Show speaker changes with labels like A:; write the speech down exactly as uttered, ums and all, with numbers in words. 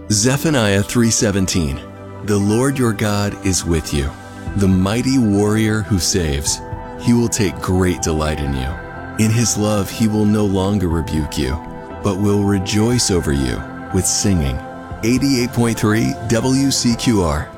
A: Zephaniah three seventeen. The Lord your God is with you, the mighty warrior who saves. He will take great delight in you. In his love he will no longer rebuke you, but will rejoice over you with singing. eighty-eight point three W C Q R.